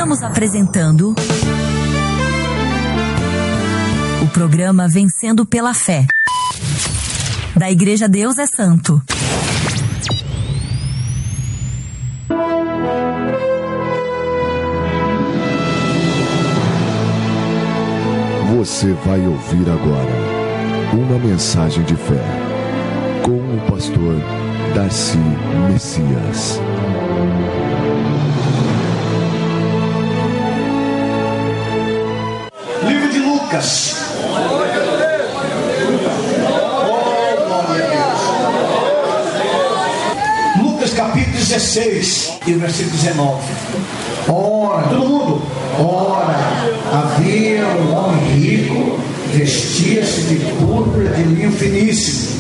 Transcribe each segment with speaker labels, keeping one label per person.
Speaker 1: Estamos apresentando o programa Vencendo pela Fé, da Igreja Deus é Santo.
Speaker 2: Você vai ouvir agora uma mensagem de fé com o pastor Darcy Messias.
Speaker 3: Livro de Lucas. Lucas capítulo 16 e versículo 19. Ora, todo mundo. Ora, havia um homem rico, vestia-se de púrpura de linho finíssimo.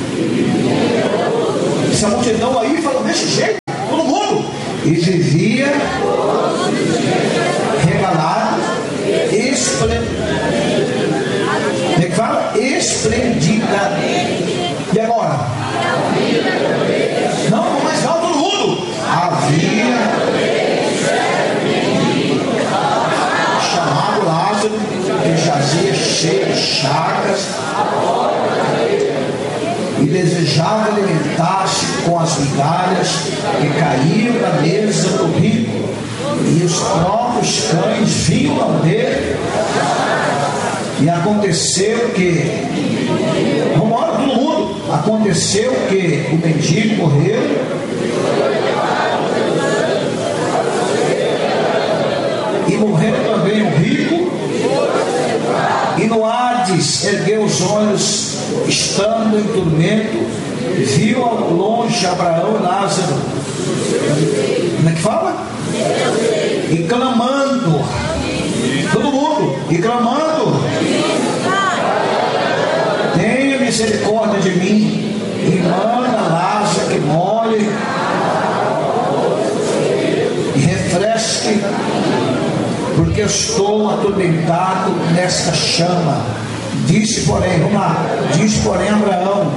Speaker 3: Essa multidão aí falou desse jeito, todo mundo. E vivia regalado, esplendida. E agora? Não, mais alto, todo mundo. Havia chamado Lázaro, que jazia cheio de chagas, e desejava alimentar-se com as migalhas que caíam na mesa do rico, e os próprios cães vinham lamber. E aconteceu que, vamos embora todo mundo, aconteceu que o mendigo morreu, e morreu também o rico, e no Hades ergueu os olhos, estando em tormento, viu ao longe Abraão e Lázaro. Como é que fala? E clamando, todo mundo, e clamando: tenha misericórdia de mim, e manda Lázaro que molhe e refresque, porque eu estou atormentado nesta chama. Disse porém, vamos lá, disse porém Abraão: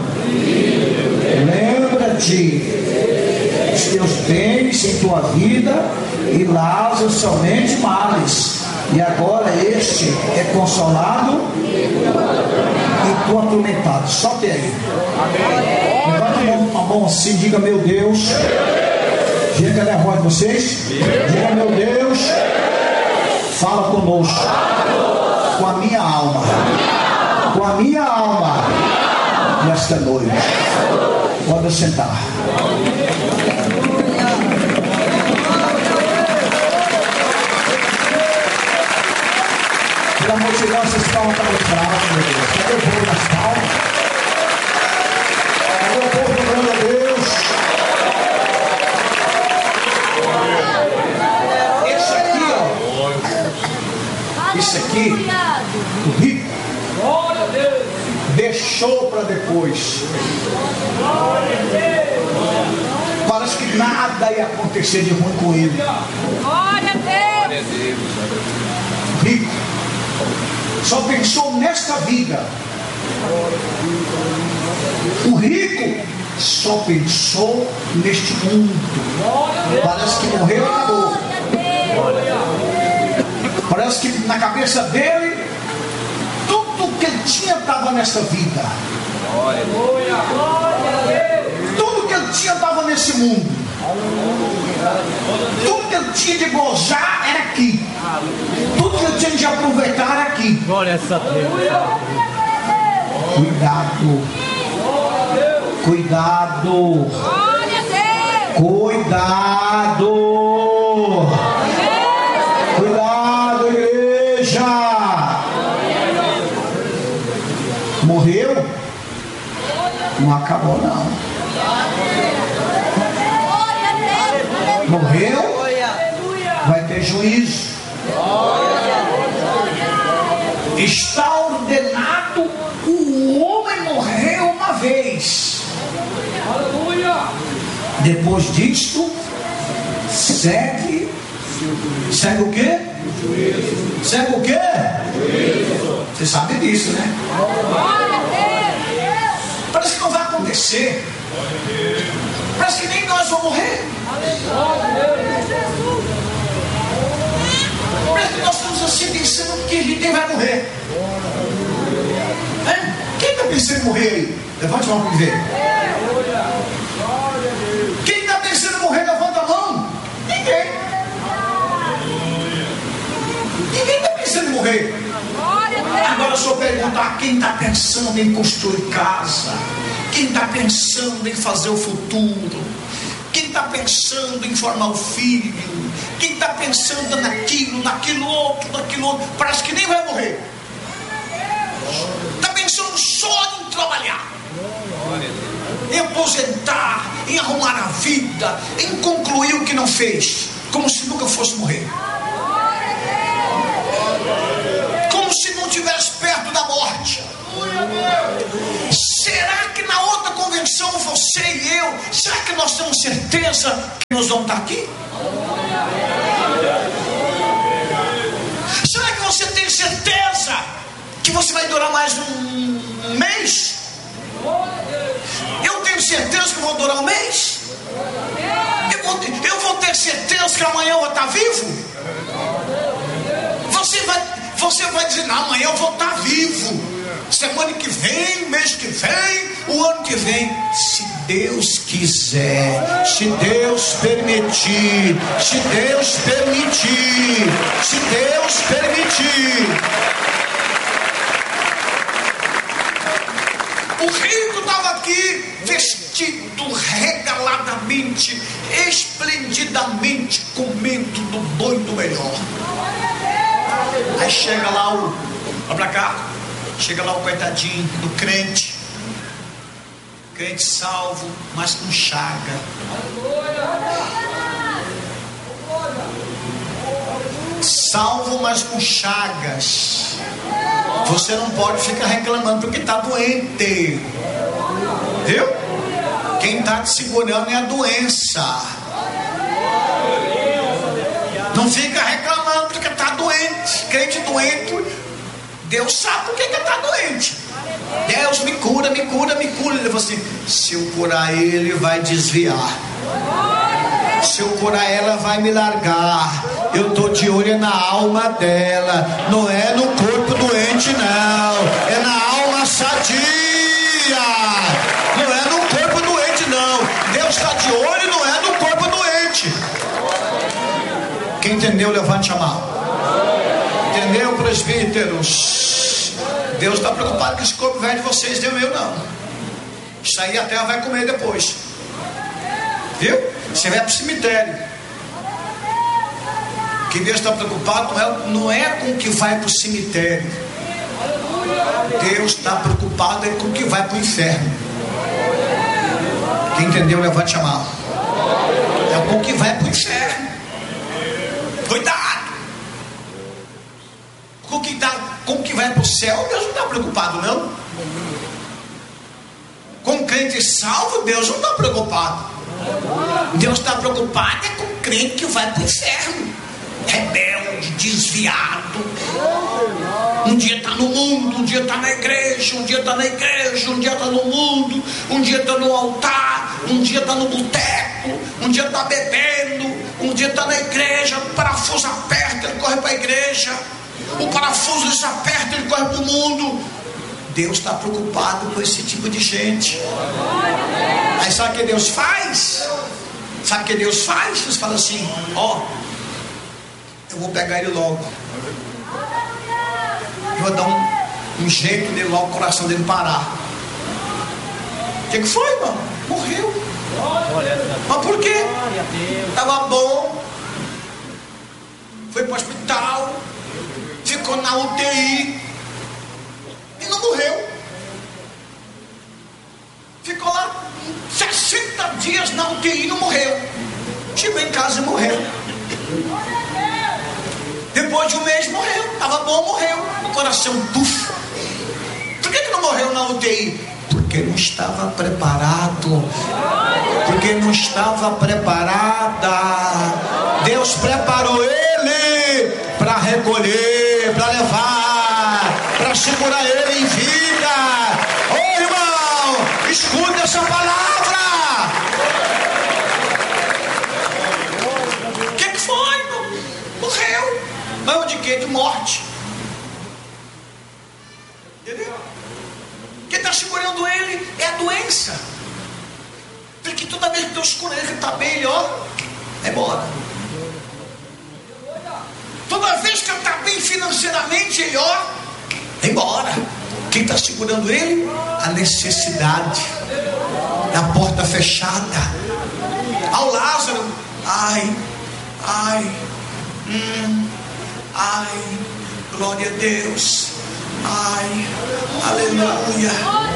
Speaker 3: lembra-te dos teus bens em tua vida, e Lázaro somente males, e agora este é consolado e tu atormentado. Solte aí, levanta a mão assim, diga: meu Deus. Diga, cadê a voz de vocês? Diga: meu Deus, fala conosco, com a minha alma, com a minha alma, nesta noite. Pode sentar. Pelo amor de Deus, essas palmas estão muito bravas, meu Deus. Cadê o povo nas palmas? Cadê o povo adorando a Deus? Esse aqui, ó. Esse aqui, o rico, deixou para depois. Parece que nada ia acontecer de ruim com ele.
Speaker 4: Glória a Deus.
Speaker 3: O rico só pensou nesta vida. O rico só pensou neste mundo. Parece que morreu e acabou. Parece que na cabeça dele tudo que ele tinha estava nesta vida. Tudo que ele tinha estava nesse mundo. Tudo que ele tinha de gozar era aqui. Tudo que ele tinha de aproveitar era aqui.
Speaker 5: Glória a Deus.
Speaker 3: Cuidado. Cuidado. Cuidado. Cuidado, igreja. Morreu? Não acabou, não. Morreu? Vai ter juízo. Está ordenado. O homem morreu uma vez. Depois disto, segue o quê? Segue o quê? Você sabe disso, né? Parece que não vai acontecer. Parece que nem nós vamos morrer. morrer aí? Levante a mão para me ver. Quem está pensando em morrer, levanta a mão. Ninguém. Ninguém está pensando em morrer. Agora eu só perguntar: quem está pensando em construir casa? Quem está pensando em fazer o futuro? Quem está pensando em formar o filho? Quem está pensando naquilo outro? Parece que nem vai morrer. Está pensando só em trabalhar, em aposentar, em arrumar a vida, em concluir o que não fez, como se nunca fosse morrer, como se não estivesse perto da morte. Será que na outra convenção, você e eu, será que nós temos certeza que nós vamos estar aqui? Será que você tem certeza que você vai durar mais um mês? Eu tenho certeza que vou durar um mês? Eu vou ter certeza que amanhã eu vou estar vivo? Você vai dizer: não, amanhã eu vou estar vivo. Semana que vem, mês que vem, o ano que vem, se Deus quiser, se Deus permitir, se Deus permitir, se Deus permitir. O rico estava aqui vestido regaladamente, esplendidamente, comendo do bom e do melhor. Aí chega lá olha pra cá, chega lá o coitadinho do crente salvo, mas com chaga. Salvo, mas com chagas. Você não pode ficar reclamando porque está doente, viu? Quem está te segurando é a doença. Não fica reclamando porque está doente. Crente doente, Deus sabe por que está doente. Deus me cura. Ele falou assim: se eu curar ele, vai desviar. Se eu curar ela, vai me largar. Eu estou de olho na alma dela. Não é no corpo doente, não. É na alma sadia. Não é no corpo doente, não. Deus está de olho, não é no corpo doente. Quem entendeu, levante a mão. Entendeu, presbíteros? Deus está preocupado com esse corpo velho de vocês, não eu não. Isso aí a terra vai comer depois. Viu? Você vai para o cemitério. O que Deus está preocupado não é com o que vai para o cemitério. Deus está preocupado com o que vai para o inferno. Quem entendeu, levante a mão. É com o que vai para o inferno. Cuidado. Com o que vai para o céu, Deus não está preocupado, não. Com o crente salvo, Deus não está preocupado. Deus está preocupado com o crente que vai para o inferno, rebelde, desviado. Um dia está no mundo, um dia está na igreja, um dia está na igreja, um dia está no mundo, um dia está no altar, um dia está no boteco, um dia está bebendo, um dia está na igreja. O parafuso aperta, ele corre para a igreja. O parafuso desaperta, ele corre para o mundo. Deus está preocupado com esse tipo de gente. Aí sabe o que Deus faz? Sabe o que Deus faz? Deus fala assim: ó, eu vou pegar ele logo. Eu vou dar um jeito nele logo, o coração dele parar. O que foi, irmão? Morreu. Mas por quê? Estava bom. Foi para o hospital. Ficou na UTI. E não morreu. Ficou lá 60 dias na UTI e não morreu. Chegou em casa e morreu. Depois de um mês morreu. Estava bom, morreu. O coração puf. Por que não morreu na UTI? Porque não estava preparado. Porque não estava preparada. Deus preparou ele para recolher, para levar, para segurar ele em vida. Ô irmão, escuta essa palavra. O que foi, irmão? Morreu. Mas de quê? De morte. Entendeu? Quem está segurando ele? Deus, quando ele está bem, ele vai embora. Toda vez que ele está bem financeiramente, ele vai embora. Quem está segurando ele? A necessidade, a porta fechada. Ao Lázaro, ai, glória a Deus, ai, aleluia,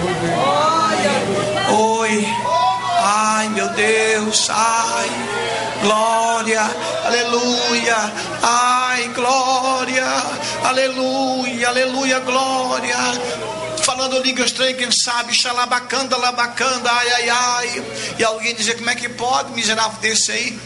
Speaker 3: oi, ai, meu Deus, ai, glória, aleluia, ai, glória, aleluia, aleluia, glória. Falando língua estranha, quem sabe, xalabacanda, labacanda, ai, ai, ai. E alguém dizer, como é que pode, miserável desse aí?